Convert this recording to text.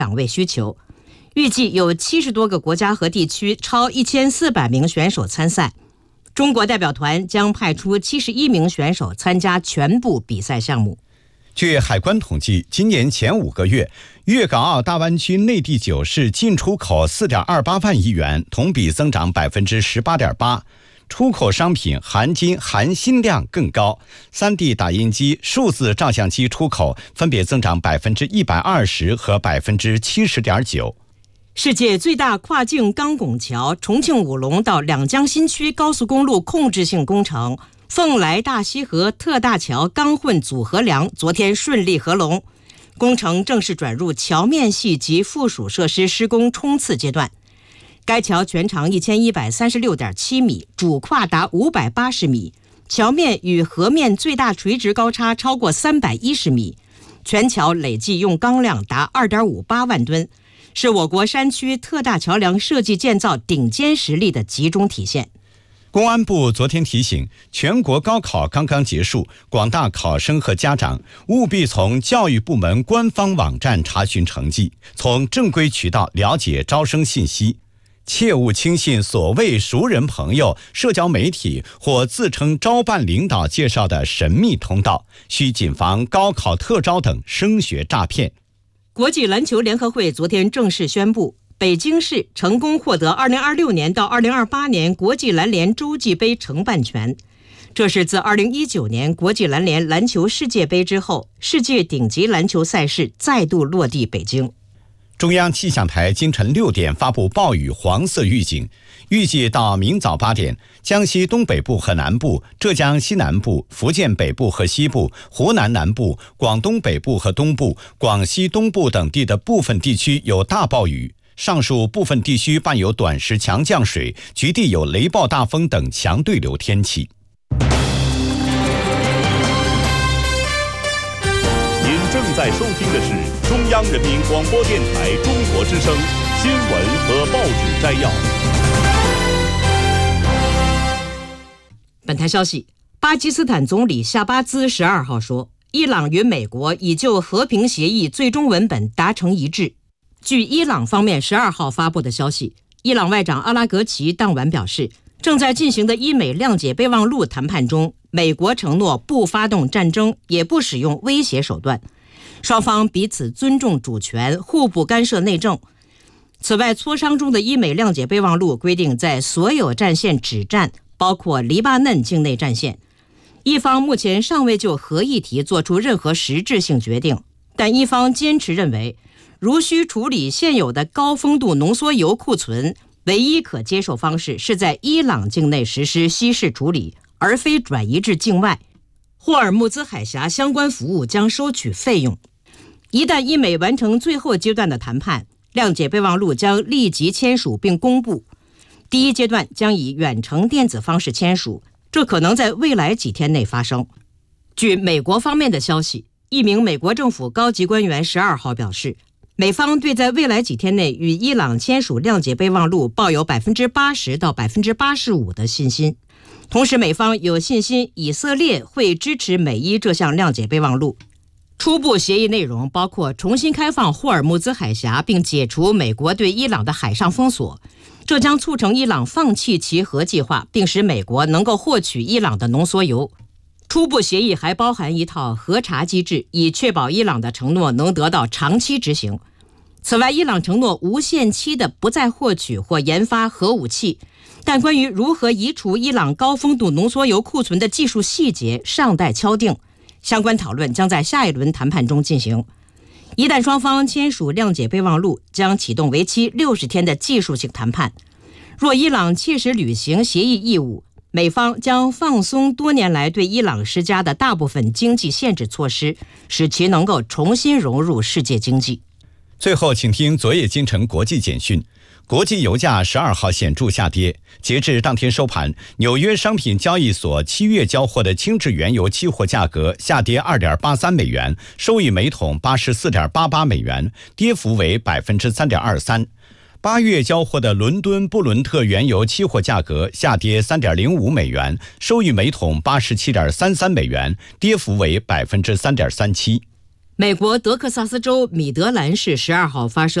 岗位需求。预计有70多个国家和地区，超1400名选手参赛。中国代表团将派出71名选手参加全部比赛项目。 据海关统计，今年前5个月，粤港澳大湾区内地9市进出口 4.28 万亿元，同比增长 18.8%。出口商品含金含锌量更高，3D 打印机、数字照相机出口分别增长 120% 和 70.9%。 世界最大跨境钢拱桥重庆武隆到两江新区高速公路控制性工程凤来大溪河特大桥钢混组合梁昨天顺利合龙，工程正式转入桥面系及附属设施施工冲刺阶段。该桥全长1136.7米，主跨达580米，桥面与河面最大垂直高差超过310米，全桥累计用钢量达 2.58 万吨，是我国山区特大桥梁设计建造顶尖实力的集中体现。 公安部昨天提醒，全国高考刚刚结束，广大考生和家长务必从教育部门官方网站查询成绩，从正规渠道了解招生信息，切勿轻信所谓熟人朋友、社交媒体或自称招办领导介绍的神秘通道，需谨防高考特招等升学诈骗。 国际篮球联合会昨天正式宣布，北京市成功获得2026年到2028年国际篮联洲际杯承办权。这是自2019年国际篮联篮球世界杯之后，世界顶级篮球赛事再度落地北京。 中央气象台今晨6点发布暴雨黄色预警，预计到明早8点，江西东北部和南部、浙江西南部、福建北部和西部、湖南南部、广东北部和东部、广西东部等地的部分地区有大暴雨，上述部分地区伴有短时强降水，局地有雷暴大风等强对流天气。 您正在收听的是中央人民广播电台中国之声新闻和报纸摘要。 本台消息，巴基斯坦总理夏巴兹12号说，伊朗与美国已就和平协议最终文本达成一致。据伊朗方面12号发布的消息，伊朗外长阿拉格齐当晚表示，正在进行的伊美谅解备忘录谈判中，美国承诺不发动战争，也不使用威胁手段，双方彼此尊重主权，互不干涉内政。此外，磋商中的伊美谅解备忘录规定，在所有战线止战，包括黎巴嫩境内战线。一方目前尚未就核议题做出任何实质性决定，但一方坚持认为，如需处理现有的高丰度浓缩铀库存，唯一可接受方式是在伊朗境内实施稀释处理，而非转移至境外。霍尔木兹海峡相关服务将收取费用。一旦伊美完成最后阶段的谈判，谅解备忘录将立即签署并公布。第一阶段将以远程电子方式签署，这可能在未来几天内发生。据美国方面的消息，一名美国政府高级官员12号表示，美方对在未来几天内与伊朗签署谅解备忘录抱有 80% 到 85% 的信心。同时，美方有信心以色列会支持美伊这项谅解备忘录。初步协议内容包括重新开放霍尔木兹海峡，并解除美国对伊朗的海上封锁，这将促成伊朗放弃其核计划，并使美国能够获取伊朗的浓缩铀。初步协议还包含一套核查机制，以确保伊朗的承诺能得到长期执行。此外，伊朗承诺无限期的不再获取或研发核武器，但关于如何移除伊朗高丰度浓缩铀库存的技术细节尚待敲定，相关讨论将在下一轮谈判中进行。一旦双方签署谅解备忘录，将启动为期60天的技术性谈判。若伊朗切实履行协议义务，美方将放松多年来对伊朗施加的大部分经济限制措施，使其能够重新融入世界经济。 最后，请听昨夜今晨国际简讯。国际油价12号显著下跌，截至当天收盘，纽约商品交易所7月交货的轻质原油期货价格下跌 2.83 美元，收于每桶 84.88 美元，跌幅为 3.23%。8月交货的伦敦布伦特原油期货价格下跌 3.05 美元，收于每桶 87.33 美元，跌幅为 3.37%。 美国德克萨斯州米德兰市12号发生